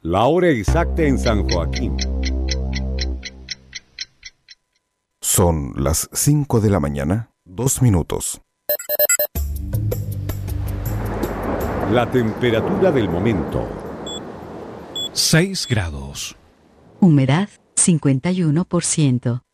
La hora exacta en San Joaquín. Son las 5 de la mañana, 2 minutos. La temperatura del momento. 6 grados. Humedad 51%.